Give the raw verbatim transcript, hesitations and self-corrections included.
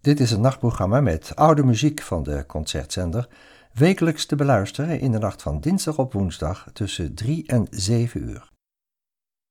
Dit is een nachtprogramma met oude muziek van de Concertzender, wekelijks te beluisteren in de nacht van dinsdag op woensdag tussen drie en zeven uur.